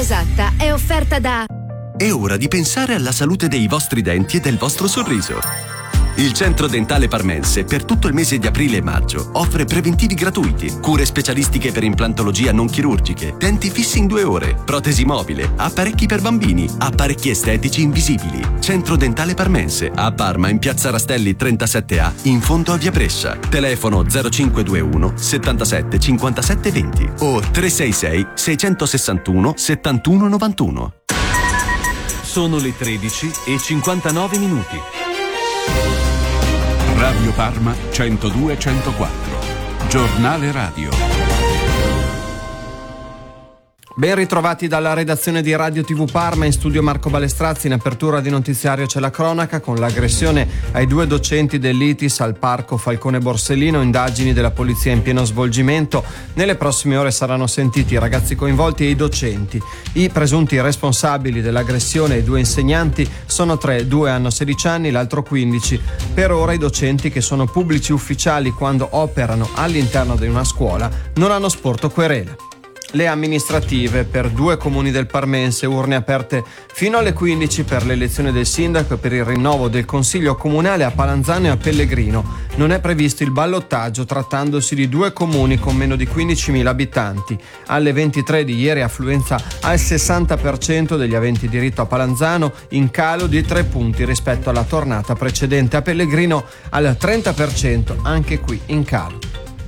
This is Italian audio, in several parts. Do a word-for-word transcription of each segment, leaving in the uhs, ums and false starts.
esatta è offerta da... È ora di pensare alla salute dei vostri denti e del vostro sorriso. Il Centro Dentale Parmense per tutto il mese di aprile e maggio offre preventivi gratuiti, cure specialistiche per implantologia non chirurgiche, denti fissi in due ore, protesi mobile, apparecchi per bambini, apparecchi estetici invisibili. Centro Dentale Parmense a Parma in Piazza Rastelli trentasette A in fondo a Via Brescia. Telefono zero cinque due uno settantasette cinquantasette venti o tre sei sei sei sessantuno settantuno novantuno. Sono le tredici e cinquantanove minuti. Radio Parma centodue centoquattro. Giornale radio. Ben ritrovati dalla redazione di Radio tivù Parma, in studio Marco Balestrazzi. In apertura di notiziario c'è la cronaca con l'aggressione ai due docenti dell'I T I S al parco Falcone Borsellino, indagini della polizia in pieno svolgimento. Nelle prossime ore saranno sentiti i ragazzi coinvolti e i docenti. I presunti responsabili dell'aggressione ai due insegnanti sono tre, due hanno sedici anni, l'altro quindici. Per ora i docenti, che sono pubblici ufficiali quando operano all'interno di una scuola, non hanno sporto querela. Le amministrative per due comuni del Parmense, urne aperte fino alle quindici per l'elezione del sindaco e per il rinnovo del consiglio comunale a Palanzano e a Pellegrino. Non è previsto il ballottaggio trattandosi di due comuni con meno di quindicimila abitanti. Alle ventitré di ieri affluenza al sessanta per cento degli aventi diritto a Palanzano, in calo di tre punti rispetto alla tornata precedente. A Pellegrino al trenta per cento, anche qui in calo.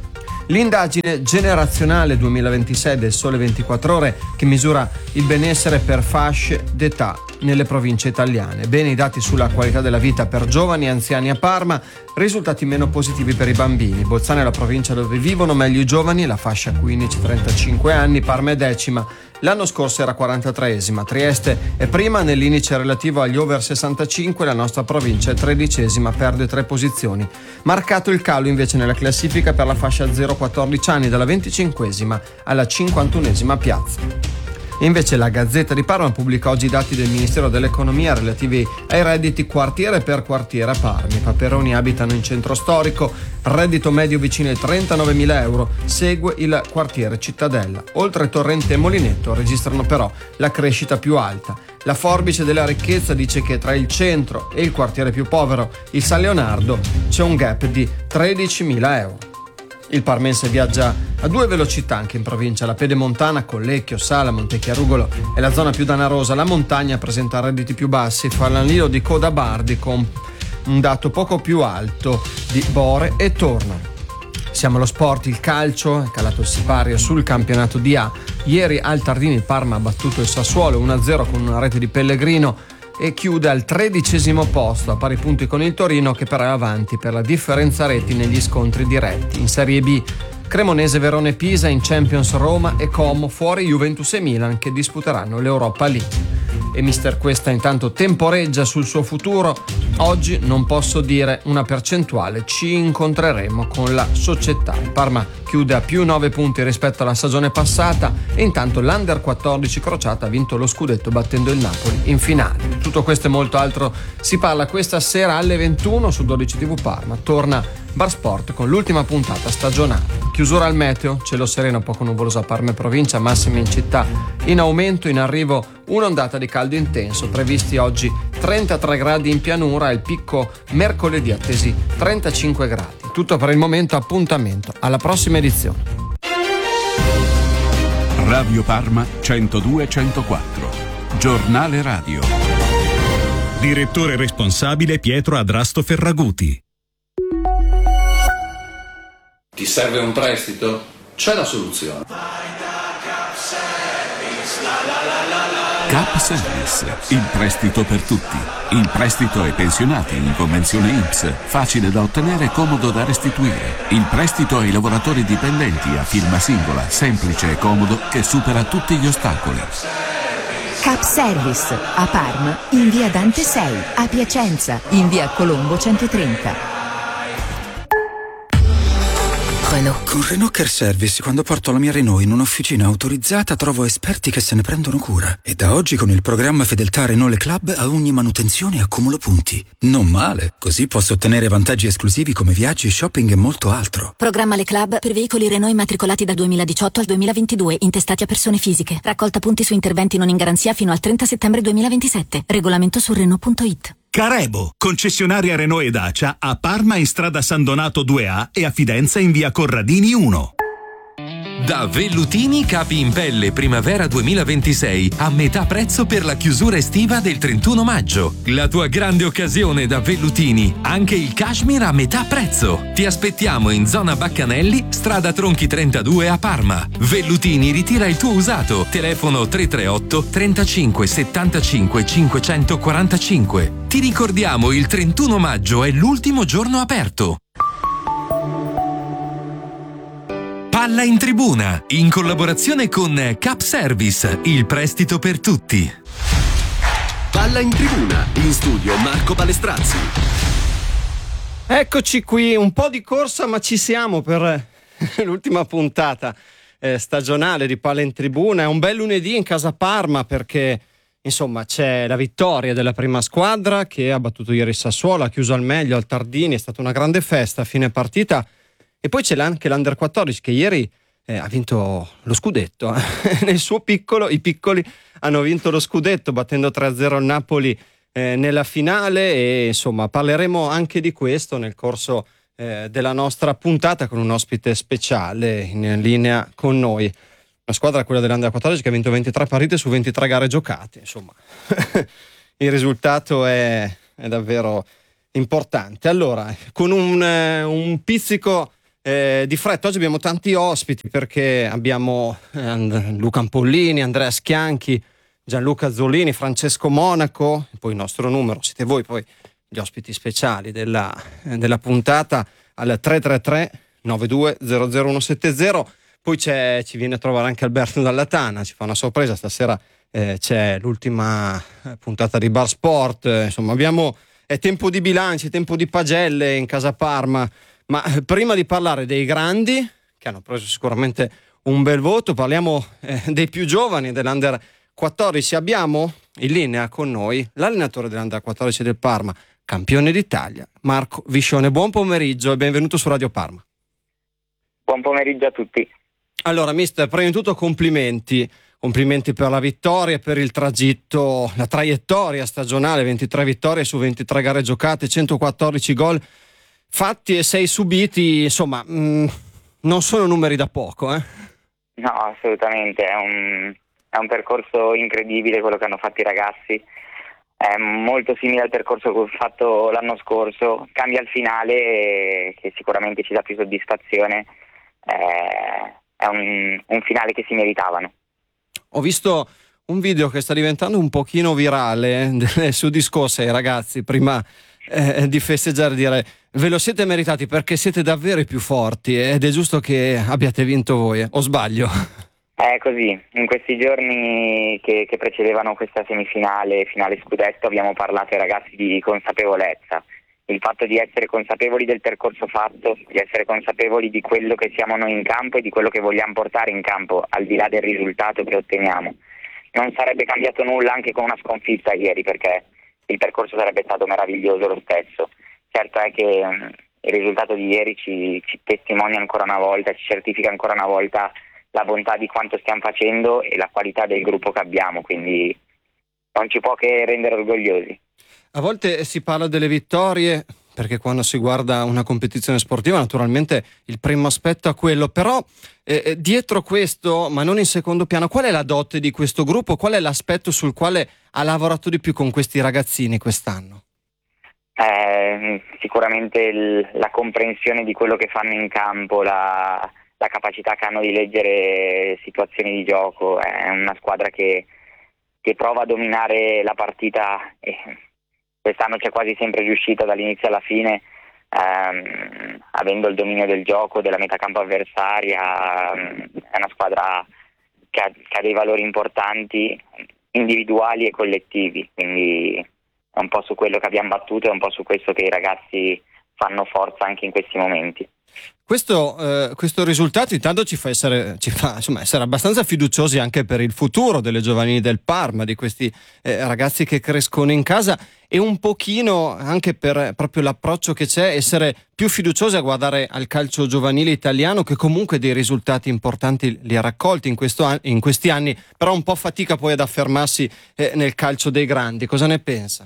L'indagine generazionale duemilaventisei del Sole ventiquattro Ore, che misura il benessere per fasce d'età nelle province italiane. Bene i dati sulla qualità della vita per giovani e anziani a Parma, risultati meno positivi per i bambini. Bolzano è la provincia dove vivono meglio i giovani, la fascia quindici trentacinque anni, Parma è decima. L'anno scorso era quarantatreesima, Trieste è prima nell'indice relativo agli over sessantacinque, la nostra provincia è tredicesima, perde tre posizioni. Marcato il calo invece nella classifica per la fascia zero quattordici anni, dalla venticinquesima alla cinquantunesima piazza. Invece la Gazzetta di Parma pubblica oggi i dati del Ministero dell'Economia relativi ai redditi quartiere per quartiere a Parma. I Paperoni abitano in centro storico, reddito medio vicino ai trentanovemila euro, segue il quartiere Cittadella. Oltre Torrente e Molinetto registrano però la crescita più alta. La forbice della ricchezza dice che tra il centro e il quartiere più povero, il San Leonardo, c'è un gap di tredicimila euro. Il parmense viaggia a due velocità anche in provincia. La pedemontana, Collecchio, Sala, Montechiarugolo è la zona più danarosa. La montagna presenta redditi più bassi, Falanlio di Codabardi con un dato poco più alto di Bore e Tornaro. Siamo allo sport, il calcio, è calato il sipario sul campionato di A. Ieri al Tardini il Parma ha battuto il Sassuolo uno a zero con una rete di Pellegrino e chiude al tredicesimo posto, a pari punti con il Torino, che però è avanti per la differenza reti negli scontri diretti. In Serie B, Cremonese, Verone, Pisa, in Champions Roma e Como, fuori Juventus e Milan che disputeranno l'Europa League. E mister Questa intanto temporeggia sul suo futuro. Oggi non posso dire una percentuale, ci incontreremo con la società. Il Parma chiude a più nove punti rispetto alla stagione passata e intanto l'Under quattordici Crociata ha vinto lo scudetto battendo il Napoli in finale. Tutto questo e molto altro si parla questa sera alle ventuno su dodici tivù Parma. Torna Bar Sport con l'ultima puntata stagionale. Chiusura al meteo, cielo sereno poco nuvoloso a Parma e provincia, massimi in città in aumento, in arrivo un'ondata di caldo intenso, previsti oggi trentatré gradi in pianura, il picco mercoledì attesi trentacinque gradi. Tutto per il momento, appuntamento alla prossima edizione. Radio Parma centodue centoquattro. Giornale radio. Direttore responsabile Pietro Adrasto Ferraguti. Ti serve un prestito? C'è la soluzione. Cap Service, il prestito per tutti. Il prestito ai pensionati in convenzione I N P S, facile da ottenere e comodo da restituire. Il prestito ai lavoratori dipendenti a firma singola, semplice e comodo, che supera tutti gli ostacoli. Cap Service, a Parma, in via Dante sei, a Piacenza, in via Colombo centotrenta. Renault. Con Renault Care Service, quando porto la mia Renault in un'officina autorizzata, trovo esperti che se ne prendono cura. E da oggi con il programma Fedeltà Renault Le Club a ogni manutenzione accumulo punti. Non male, così posso ottenere vantaggi esclusivi come viaggi, shopping e molto altro. Programma Le Club per veicoli Renault immatricolati dal duemiladiciotto al duemilaventidue, intestati a persone fisiche. Raccolta punti su interventi non in garanzia fino al trenta settembre duemilaventisette. Regolamento su Renault punto it. Carebo, concessionaria Renault e Dacia a Parma in strada San Donato due A e a Fidenza in via Corradini uno. Da Vellutini capi in pelle primavera duemilaventisei a metà prezzo per la chiusura estiva del trentuno maggio. La tua grande occasione da Vellutini, anche il cashmere a metà prezzo. Ti aspettiamo in zona Baccanelli, strada Tronchi trentadue a Parma. Vellutini ritira il tuo usato. Telefono tre tre otto trentacinque settantacinque cinquecentoquarantacinque. Ti ricordiamo, il trentuno maggio è l'ultimo giorno aperto. Palla in tribuna, in collaborazione con Cap Service, il prestito per tutti. Palla in tribuna, in studio Marco Balestrazzi. Eccoci qui, un po' di corsa ma ci siamo per l'ultima puntata eh, stagionale di Palla in tribuna. È un bel lunedì in casa Parma perché insomma c'è la vittoria della prima squadra che ha battuto ieri Sassuolo, ha chiuso al meglio al Tardini, è stata una grande festa a fine partita. E poi c'è anche l'Under quattordici che ieri eh, ha vinto lo scudetto. Nel suo piccolo, i piccoli hanno vinto lo scudetto battendo tre a zero il Napoli eh, nella finale e insomma parleremo anche di questo nel corso eh, della nostra puntata con un ospite speciale in linea con noi. Una squadra, quella dell'Under quattordici, che ha vinto ventitré partite su ventitré gare giocate. Insomma, il risultato è, è davvero importante. Allora, con un, eh, un pizzico Eh, di fretta, oggi abbiamo tanti ospiti perché abbiamo eh, Luca Ampollini, Andrea Schianchi, Gianluca Zolini, Francesco Monaco e poi il nostro numero, siete voi poi gli ospiti speciali della, eh, della puntata al tre tre tre nove due zero zero uno sette zero. Poi c'è, ci viene a trovare anche Alberto Dallatana, ci fa una sorpresa stasera, eh, c'è l'ultima puntata di Bar Sport, eh, insomma abbiamo, è tempo di bilanci, tempo di pagelle in casa Parma. Ma prima di parlare dei grandi, che hanno preso sicuramente un bel voto, parliamo eh, dei più giovani dell'Under quattordici. Abbiamo in linea con noi l'allenatore dell'Under quattordici del Parma, campione d'Italia, Marco Viscione. Buon pomeriggio e benvenuto su Radio Parma. Buon pomeriggio a tutti. Allora, mister, prima di tutto complimenti. Complimenti per la vittoria, per il tragitto, la traiettoria stagionale, ventitré vittorie su ventitré gare giocate, centoquattordici gol fatti e sei subiti, insomma, mh, non sono numeri da poco, eh? No, assolutamente, è un, è un percorso incredibile quello che hanno fatto i ragazzi, è molto simile al percorso che ho fatto l'anno scorso, cambia il finale che sicuramente ci dà più soddisfazione, eh, è un, un finale che si meritavano. Ho visto un video che sta diventando un pochino virale eh, su discorsi ai ragazzi prima eh, di festeggiare, dire ve lo siete meritati perché siete davvero i più forti ed è giusto che abbiate vinto voi, o sbaglio? È così, in questi giorni che, che precedevano questa semifinale, finale scudetto, abbiamo parlato ai ragazzi di consapevolezza, il fatto di essere consapevoli del percorso fatto, di essere consapevoli di quello che siamo noi in campo e di quello che vogliamo portare in campo, al di là del risultato che otteniamo. Non sarebbe cambiato nulla anche con una sconfitta ieri, perché il percorso sarebbe stato meraviglioso lo stesso. Certo è che um, il risultato di ieri ci, ci testimonia ancora una volta, ci certifica ancora una volta la bontà di quanto stiamo facendo e la qualità del gruppo che abbiamo, quindi non ci può che rendere orgogliosi. A volte si parla delle vittorie, perché quando si guarda una competizione sportiva naturalmente il primo aspetto è quello, però eh, dietro questo, ma non in secondo piano, qual è la dote di questo gruppo? Qual è l'aspetto sul quale ha lavorato di più con questi ragazzini quest'anno? Eh, sicuramente il, la comprensione di quello che fanno in campo, la, la capacità che hanno di leggere situazioni di gioco. È una squadra che, che prova a dominare la partita e quest'anno c'è quasi sempre riuscita dall'inizio alla fine, ehm, avendo il dominio del gioco, della metacampo avversaria. È una squadra che ha, che ha dei valori importanti, individuali e collettivi, quindi è un po' su quello che abbiamo battuto e un po' su questo che i ragazzi fanno forza anche in questi momenti. Questo, eh, questo risultato intanto ci fa essere, ci fa, insomma, essere abbastanza fiduciosi anche per il futuro delle giovanili del Parma, di questi eh, ragazzi che crescono in casa, e un pochino anche per proprio l'approccio che c'è, essere più fiduciosi a guardare al calcio giovanile italiano, che comunque dei risultati importanti li ha raccolti in, questo, in questi anni, però un po' fatica poi ad affermarsi eh, nel calcio dei grandi. Cosa ne pensa?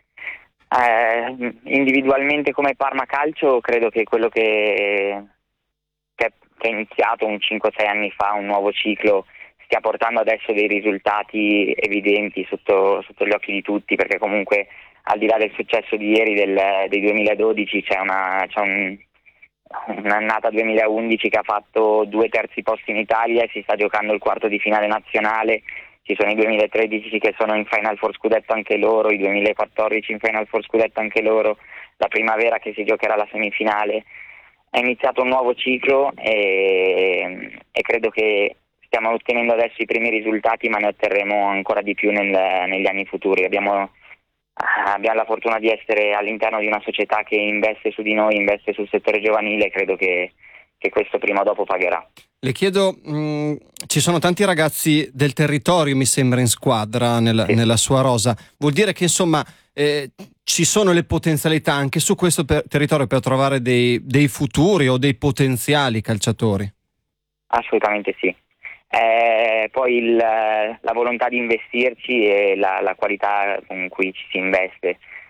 Eh, individualmente come Parma Calcio credo che quello che, che è iniziato un cinque sei anni fa, un nuovo ciclo, stia portando adesso dei risultati evidenti sotto, sotto gli occhi di tutti, perché comunque al di là del successo di ieri del, del duemiladodici c'è, una, c'è un, un'annata duemilaundici che ha fatto due terzi posti in Italia e si sta giocando il quarto di finale nazionale. Ci sono i duemilatredici che sono in Final Four scudetto anche loro, i duemilaquattordici in Final Four scudetto anche loro, la primavera che si giocherà la semifinale. È iniziato un nuovo ciclo e, e credo che stiamo ottenendo adesso i primi risultati, ma ne otterremo ancora di più nel, negli anni futuri. Abbiamo, abbiamo la fortuna di essere all'interno di una società che investe su di noi, investe sul settore giovanile, e credo che, che questo prima o dopo pagherà. Le chiedo, mh, ci sono tanti ragazzi del territorio, mi sembra, in squadra nel, sì. nella sua rosa. Vuol dire che insomma eh, ci sono le potenzialità anche su questo per, territorio per trovare dei, dei futuri o dei potenziali calciatori? Assolutamente sì. Eh, poi il, la volontà di investirci e la, la qualità con cui ci si investe.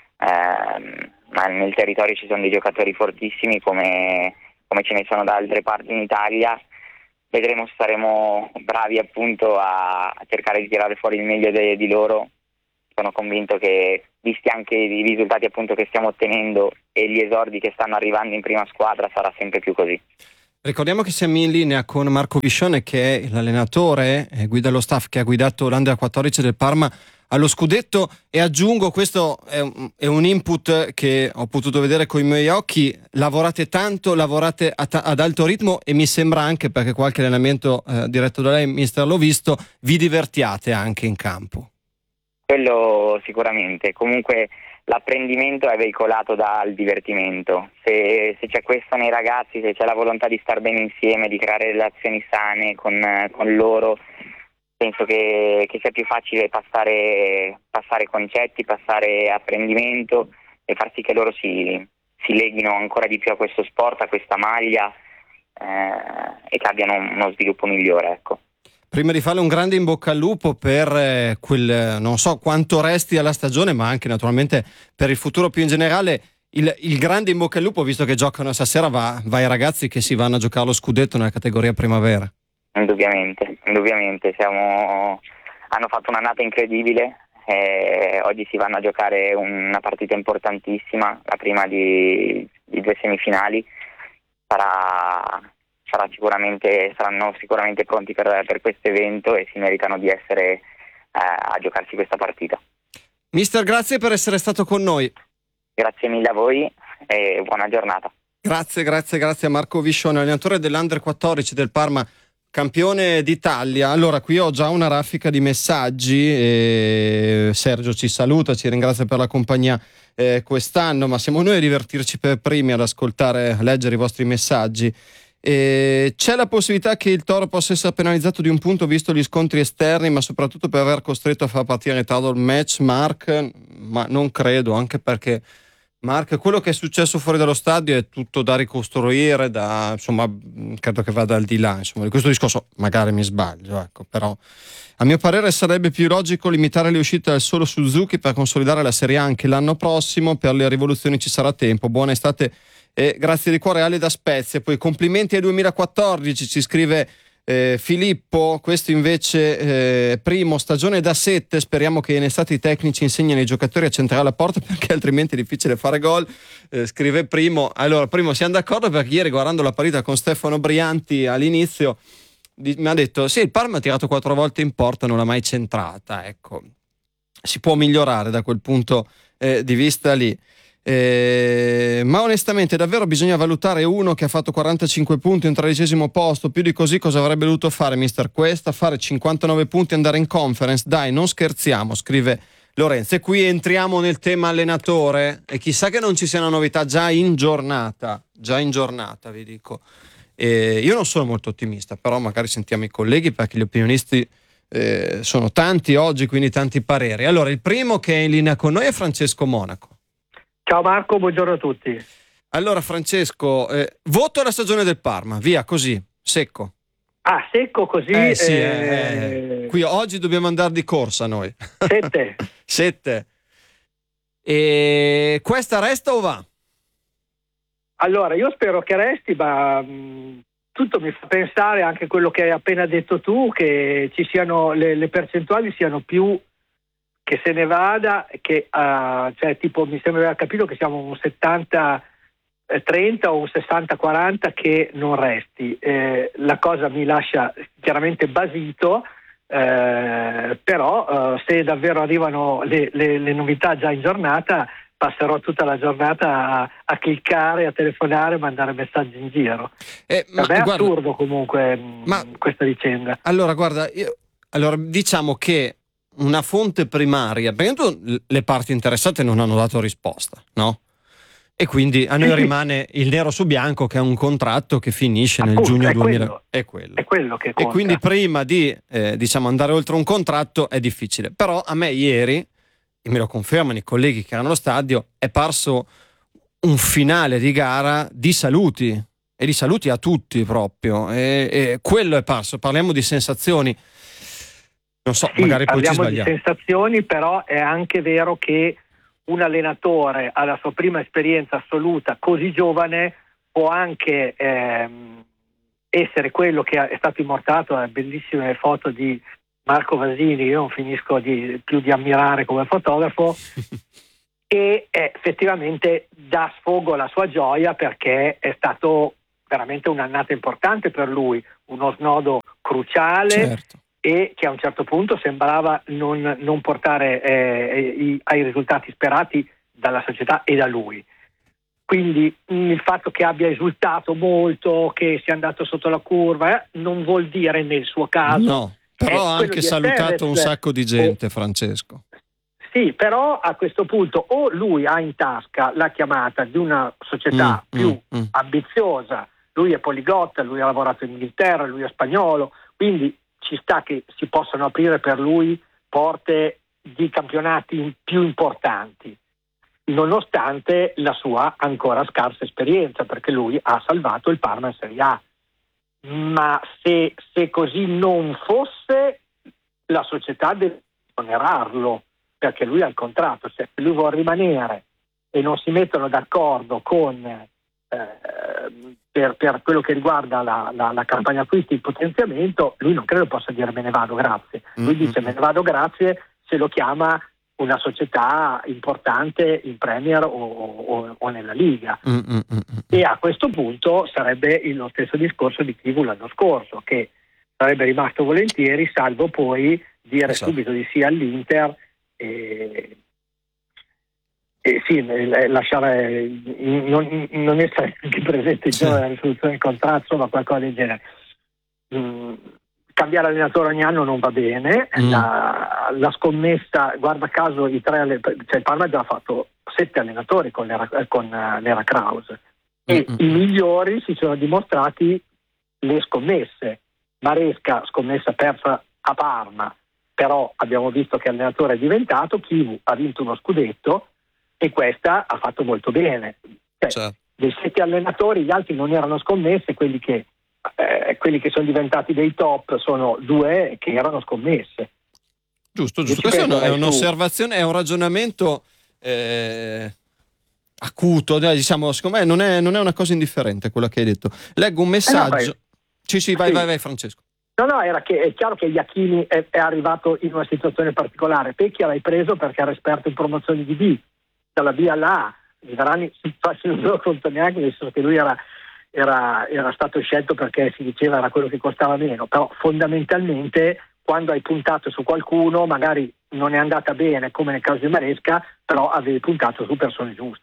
Eh, ma nel territorio ci sono dei giocatori fortissimi come, come ce ne sono da altre parti in Italia. Vedremo se saremo bravi appunto a, a cercare di tirare fuori il meglio de, di loro. Sono convinto che, visti anche i risultati appunto che stiamo ottenendo e gli esordi che stanno arrivando in prima squadra, sarà sempre più così. Ricordiamo che siamo in linea con Marco Viscione, che è l'allenatore, eh, guida lo staff che ha guidato l'Under quattordici del Parma allo scudetto, e aggiungo, questo è un, è un input che ho potuto vedere con i miei occhi: lavorate tanto, lavorate a ta- ad alto ritmo, e mi sembra anche, perché qualche allenamento eh, diretto da lei, mister, l'ho visto, vi divertiate anche in campo. Quello sicuramente, comunque l'apprendimento è veicolato dal divertimento. Se, se c'è questo nei ragazzi, se c'è la volontà di star bene insieme, di creare relazioni sane con, con loro, penso che, che sia più facile passare, passare concetti, passare apprendimento e far sì che loro si, si leghino ancora di più a questo sport, a questa maglia, eh, e che abbiano uno sviluppo migliore, ecco. Prima di farle un grande in bocca al lupo per eh, quel, non so quanto resti alla stagione, ma anche naturalmente per il futuro più in generale, il, il grande in bocca al lupo, visto che giocano stasera, va, va ai ragazzi che si vanno a giocare lo scudetto nella categoria primavera. Indubbiamente, indubbiamente. Siamo, hanno fatto un'annata incredibile, e oggi si vanno a giocare una partita importantissima, la prima di, di due semifinali. Sarà... Sarà sicuramente, saranno sicuramente pronti per, per questo evento e si meritano di essere eh, a giocarsi questa partita. Mister, grazie per essere stato con noi. Grazie mille a voi e buona giornata. Grazie, grazie, grazie a Marco Viscione, allenatore dell'Under quattordici del Parma, campione d'Italia. Allora, qui ho già una raffica di messaggi e Sergio ci saluta, ci ringrazia per la compagnia eh, quest'anno, ma siamo noi a divertirci per primi ad ascoltare, a leggere i vostri messaggi. E c'è la possibilità che il Toro possa essere penalizzato di un punto visto gli scontri esterni, ma soprattutto per aver costretto a far partire in ritardo il match, Mark? Ma non credo, anche perché Mark, quello che è successo fuori dallo stadio è tutto da ricostruire, da, insomma, credo che vada al di là, insomma, di questo discorso. Magari mi sbaglio, ecco, però a mio parere sarebbe più logico limitare le uscite al solo Suzuki per consolidare la Serie A anche l'anno prossimo. Per le rivoluzioni ci sarà tempo. Buona estate e grazie di cuore, Ale da Spezia. Poi complimenti ai duemilaquattordici, ci scrive eh, Filippo. Questo invece eh, primo stagione da sette, speriamo che in estate i tecnici insegnino ai giocatori a centrare la porta, perché altrimenti è difficile fare gol, eh, scrive Primo. Allora Primo, siamo d'accordo, perché ieri guardando la partita con Stefano Brianti all'inizio di, mi ha detto sì, il Parma ha tirato quattro volte in porta, non l'ha mai centrata, ecco, si può migliorare da quel punto eh, di vista lì. Eh, ma onestamente davvero bisogna valutare uno che ha fatto quarantacinque punti, un tredicesimo posto. Più di così cosa avrebbe dovuto fare mister Questa? Fare cinquantanove punti e andare in conference? Dai, non scherziamo, scrive Lorenzo. E qui entriamo nel tema allenatore e chissà che non ci sia una novità già in giornata, già in giornata vi dico. E io non sono molto ottimista, però magari sentiamo i colleghi perché gli opinionisti eh, sono tanti oggi, quindi tanti pareri. Allora, il primo che è in linea con noi è Francesco Monaco. Ciao Marco, buongiorno a tutti. Allora Francesco, eh, voto alla stagione del Parma, via così, secco. Ah, secco così? Eh sì, eh... Eh, qui oggi dobbiamo andare di corsa noi. Sette. Sette. E questa resta o va? Allora, io spero che resti, ma mh, tutto mi fa pensare anche quello che hai appena detto tu, che ci siano le, le percentuali siano più che se ne vada, che uh, cioè tipo mi sembra aver capito che siamo un settanta trenta o un sessanta quaranta che non resti. Eh, la cosa mi lascia chiaramente basito, eh, però eh, se davvero arrivano le, le, le novità già in giornata, passerò tutta la giornata a, a cliccare, a telefonare, mandare messaggi in giro. Eh, ma, per me è guarda, assurdo comunque ma, questa vicenda. Allora guarda, io, allora diciamo che una fonte primaria, perché le parti interessate non hanno dato risposta, no? E quindi a noi rimane il nero su bianco che è un contratto che finisce nel Appunto, giugno è duemila. Quello, è quello. È quello che conta. E quindi prima di eh, diciamo andare oltre un contratto è difficile. Però a me ieri, e me lo confermano i colleghi che erano allo stadio, è parso un finale di gara di saluti. E di saluti a tutti proprio. E, e quello è parso. Parliamo di sensazioni. Non so, sì, magari poi ci sbagliamo. Parliamo di sensazioni, però è anche vero che un allenatore alla sua prima esperienza assoluta così giovane può anche ehm, essere quello che è stato immortalato dalle bellissime foto di Marco Vasini, io non finisco di, più di ammirare come fotografo e eh, effettivamente dà sfogo alla sua gioia perché è stato veramente un'annata importante per lui, uno snodo cruciale. Certo. E che a un certo punto sembrava non, non portare eh, i, ai risultati sperati dalla società e da lui. Quindi mh, il fatto che abbia esultato molto, che sia andato sotto la curva, eh, non vuol dire nel suo caso. No, però ha anche salutato un sacco di gente, Francesco. Sì, però a questo punto o lui ha in tasca la chiamata di una società mm, più mm, mm. ambiziosa, lui è poligotta, lui ha lavorato in Inghilterra, lui è spagnolo, quindi ci sta che si possano aprire per lui porte di campionati più importanti, nonostante la sua ancora scarsa esperienza, perché lui ha salvato il Parma in Serie A. Ma se, se così non fosse, la società deve onerarlo, perché lui ha il contratto. Se lui vuole rimanere e non si mettono d'accordo con eh, per, per quello che riguarda la, la, la campagna acquisti, il potenziamento, lui non credo possa dire me ne vado grazie. Lui mm-hmm. dice me ne vado grazie se lo chiama una società importante in Premier o, o, o nella Liga. Mm-hmm. E a questo punto sarebbe lo stesso discorso di Kivu l'anno scorso, che sarebbe rimasto volentieri, salvo poi dire esatto. subito di sì all'Inter e Eh sì, lasciare non, non essere anche presente in giorno della risoluzione del contratto, ma qualcosa del genere. Mm, cambiare allenatore ogni anno non va bene. Mm. La, la scommessa, guarda caso, i tre, cioè il Parma ha già fatto sette allenatori con l'era, con l'era Kraus e mm. i migliori si sono dimostrati le scommesse. Maresca, scommessa persa a Parma, però abbiamo visto che allenatore è diventato. Kivu ha vinto uno scudetto. E questa ha fatto molto bene. Cioè, certo. Dei sette allenatori, gli altri non erano scommesse, quelli che, eh, quelli che sono diventati dei top sono due che erano scommesse. Giusto, giusto. Questa è, è un'osservazione, è un ragionamento eh, acuto, diciamo, secondo me non è, non è una cosa indifferente quella che hai detto. Leggo un messaggio. Eh no, sì, sì, vai, sì. vai, vai, Francesco. No, no, era che è chiaro che Iachini è, è arrivato in una situazione particolare. Pecchia l'hai preso perché era esperto in promozioni di B. Dalla B alla A, i Varani si non conto neanche, nel senso che lui era, era, era stato scelto perché si diceva era quello che costava meno, però fondamentalmente quando hai puntato su qualcuno magari non è andata bene come nel caso di Maresca, però avevi puntato su persone giuste.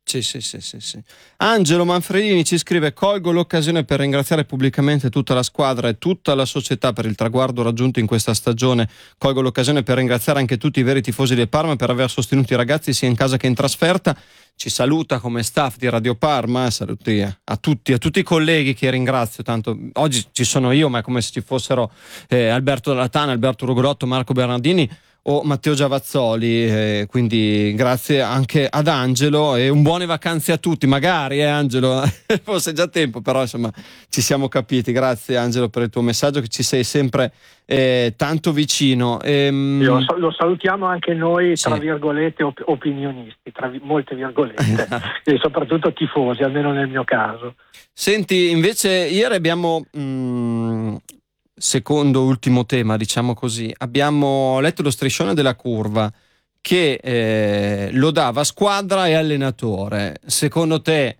Sì, sì, sì, sì, sì. Angelo Manfredini ci scrive: colgo l'occasione per ringraziare pubblicamente tutta la squadra e tutta la società per il traguardo raggiunto in questa stagione. Colgo l'occasione per ringraziare anche tutti i veri tifosi del Parma per aver sostenuto i ragazzi sia in casa che in trasferta. Ci saluta come staff di Radio Parma, saluti a tutti, a tutti i colleghi che ringrazio tanto. Oggi ci sono io, ma è come se ci fossero eh, Alberto Latana, Alberto Rugolotto, Marco Bernardini o Matteo Giavazzoli, eh, quindi grazie anche ad Angelo e un buone vacanze a tutti, magari eh Angelo, forse è già tempo, però insomma ci siamo capiti. Grazie Angelo per il tuo messaggio, che ci sei sempre eh, tanto vicino. Ehm... Lo, lo salutiamo anche noi, tra sì. virgolette op- opinionisti, tra vi- molte virgolette, e soprattutto tifosi, almeno nel mio caso. Senti, invece ieri abbiamo... Mh, secondo ultimo tema, diciamo così, abbiamo letto lo striscione della curva che eh, lo dava squadra e allenatore. Secondo te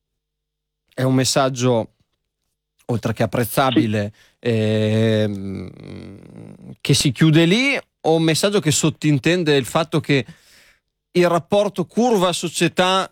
è un messaggio, oltre che apprezzabile, eh, che si chiude lì, o un messaggio che sottintende il fatto che il rapporto curva-società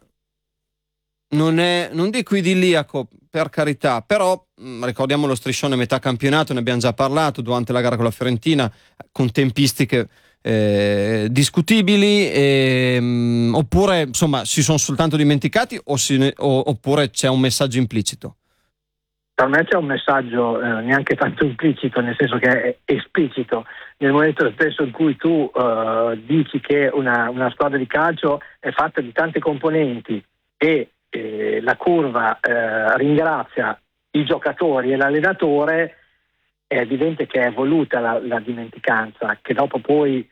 non è, non dico idilliaco, per carità, però mh, ricordiamo lo striscione metà campionato, ne abbiamo già parlato durante la gara con la Fiorentina, con tempistiche eh, discutibili, e, mh, oppure insomma si sono soltanto dimenticati o si, o, oppure c'è un messaggio implicito? Per me c'è un messaggio eh, neanche tanto implicito, nel senso che è esplicito. Nel momento stesso in cui tu eh, dici che una, una squadra di calcio è fatta di tante componenti e eh, la curva eh, ringrazia i giocatori e l'allenatore, è evidente che è voluta la, la dimenticanza, che dopo poi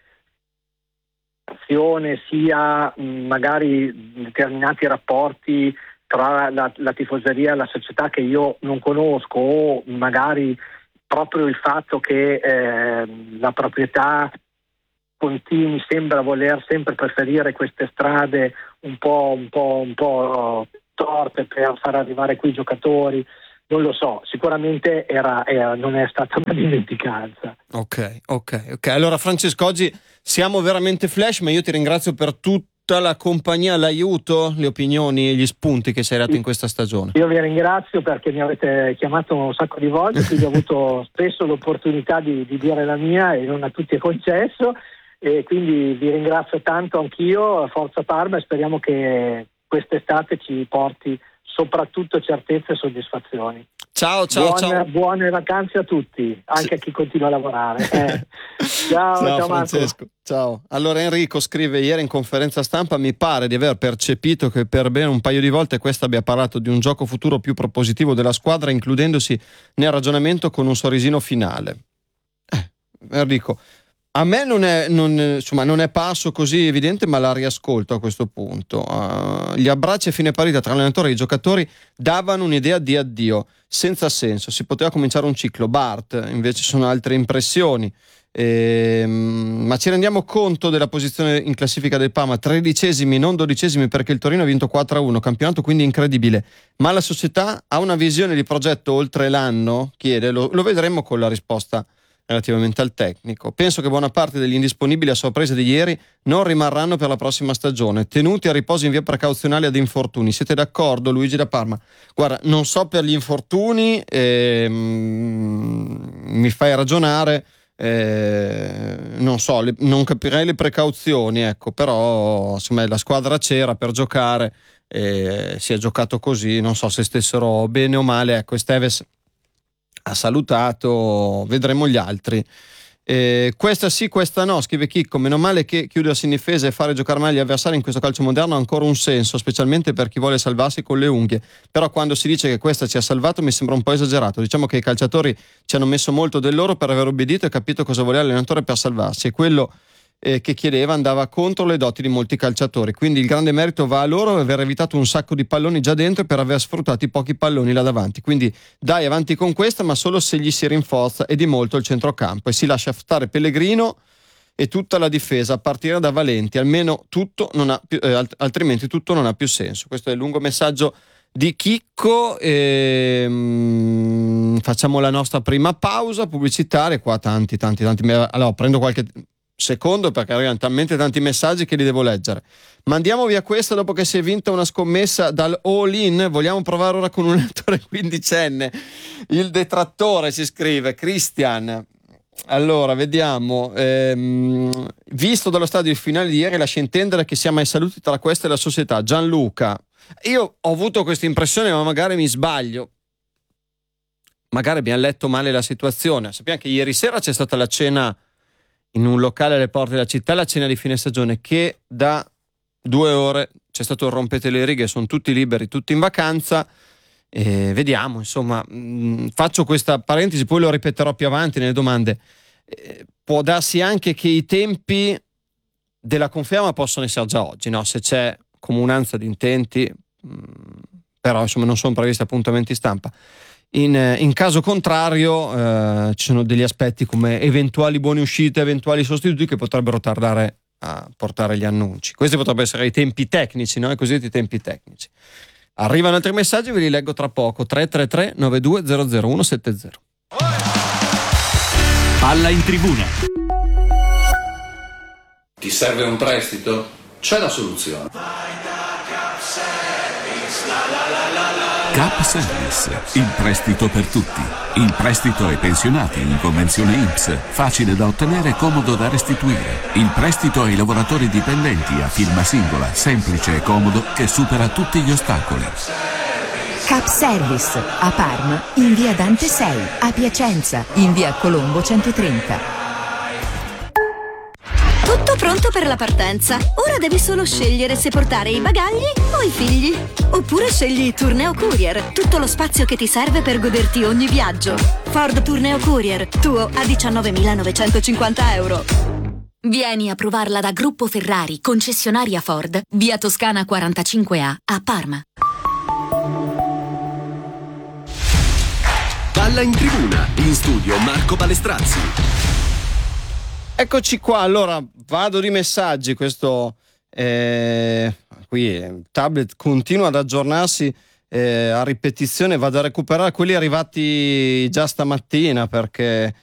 azione sia mh, magari determinati rapporti tra la, la tifoseria e la società che io non conosco, o magari proprio il fatto che eh, la proprietà continui, sembra voler sempre preferire queste strade un po', un po', un po' torte per far arrivare qui i giocatori. Non lo so, sicuramente era, era, non è stata una dimenticanza. Ok, ok, ok. Allora Francesco, oggi siamo veramente flash, ma io ti ringrazio per tutta la compagnia, l'aiuto, le opinioni e gli spunti che sei dato in questa stagione. Io vi ringrazio perché mi avete chiamato un sacco di volte, quindi ho avuto spesso l'opportunità di, di dire la mia e non a tutti è concesso, e quindi vi ringrazio tanto anch'io, Forza Parma, e speriamo che quest'estate ci porti soprattutto certezze e soddisfazioni. Ciao, ciao, buone, ciao. Buone vacanze a tutti, anche a chi continua a lavorare. Eh. Ciao, ciao, ciao Francesco. Marco. Ciao. Allora Enrico scrive: ieri in conferenza stampa mi pare di aver percepito che per bene un paio di volte questa abbia parlato di un gioco futuro più propositivo della squadra, includendosi nel ragionamento con un sorrisino finale. Eh, Enrico, a me non è, non, insomma, non è parso così evidente, ma la riascolto a questo punto. Uh, gli abbracci a fine partita tra allenatore e i giocatori davano un'idea di addio senza senso. Si poteva cominciare un ciclo. Bart, invece, sono altre impressioni. E, ma ci rendiamo conto della posizione in classifica del Parma, tredicesimi, non dodicesimi, perché il Torino ha vinto quattro a uno, campionato quindi incredibile. Ma la società ha una visione di progetto oltre l'anno? Chiede, lo, lo vedremo con la risposta relativamente al tecnico. Penso che buona parte degli indisponibili a sorpresa di ieri non rimarranno per la prossima stagione, tenuti a riposo in via precauzionale ad infortuni. Siete d'accordo, Luigi da Parma? Guarda, non so per gli infortuni, ehm, mi fai ragionare, eh, non so, le, non capirei le precauzioni, ecco, però insomma la squadra c'era per giocare, eh, si è giocato così, non so se stessero bene o male, ecco. Esteves ha salutato, vedremo gli altri. Eh, questa sì, questa no, scrive Chicco. Meno male che chiudersi in difesa e fare giocare male gli avversari in questo calcio moderno ha ancora un senso, specialmente per chi vuole salvarsi con le unghie. Però quando si dice che questa ci ha salvato mi sembra un po' esagerato. Diciamo che i calciatori ci hanno messo molto del loro per aver obbedito e capito cosa voleva l'allenatore per salvarsi, e quello eh, che chiedeva andava contro le doti di molti calciatori. Quindi il grande merito va a loro, aver evitato un sacco di palloni già dentro e per aver sfruttato i pochi palloni là davanti. Quindi dai avanti con questa, ma solo se gli si rinforza, e di molto il centrocampo, e si lascia stare Pellegrino e tutta la difesa a partire da Valenti, almeno tutto non ha più, eh, alt- altrimenti tutto non ha più senso. Questo è il lungo messaggio di Chicco. E, mm, facciamo la nostra prima pausa pubblicitaria. Qua tanti tanti tanti allora prendo qualche secondo perché arrivano talmente tanti messaggi che li devo leggere. Mandiamo via questa dopo che si è vinta una scommessa dal all-in, vogliamo provare ora con un lettore quindicenne. Il detrattore ci scrive Christian. Allora vediamo, ehm, visto dallo stadio finale di ieri lascia intendere che siamo ai saluti tra questa e la società. Gianluca, io ho avuto questa impressione ma magari mi sbaglio, magari abbiamo letto male la situazione. Sappiamo che ieri sera c'è stata la cena in un locale alle porte della città, la cena di fine stagione, che da due ore c'è stato il rompete le righe, sono tutti liberi, tutti in vacanza, e vediamo, insomma, mh, faccio questa parentesi, poi lo ripeterò più avanti nelle domande. Eh, può darsi anche che i tempi della conferma possono essere già oggi, no? Se c'è comunanza di intenti, mh, però insomma non sono previsti appuntamenti stampa. In, in caso contrario eh, ci sono degli aspetti come eventuali buone uscite, eventuali sostituti che potrebbero tardare a portare gli annunci. Questi potrebbero essere i tempi tecnici, no? I cosiddetti tempi tecnici. Arrivano altri messaggi, ve li leggo tra poco. Tre tre tre nove due zero zero uno sette zero. Palla in tribuna. Ti serve un prestito? C'è la soluzione. Cap Service, il prestito per tutti. Il prestito ai pensionati in convenzione I N P S, facile da ottenere e comodo da restituire. Il prestito ai lavoratori dipendenti a firma singola, semplice e comodo, che supera tutti gli ostacoli. Cap Service, a Parma, in via Dante sei, a Piacenza, in via Colombo centotrenta. Tutto pronto per la partenza. Ora devi solo scegliere se portare i bagagli o i figli. Oppure scegli Tourneo Courier, tutto lo spazio che ti serve per goderti ogni viaggio. Ford Tourneo Courier, tuo a diciannovemilanovecentocinquanta euro. Vieni a provarla da Gruppo Ferrari, concessionaria Ford, via Toscana quarantacinque A, a Parma. Palla in tribuna, in studio Marco Balestrazzi. Eccoci qua, allora vado di messaggi, questo eh, qui il tablet continua ad aggiornarsi eh, a ripetizione, vado a recuperare quelli arrivati già stamattina perché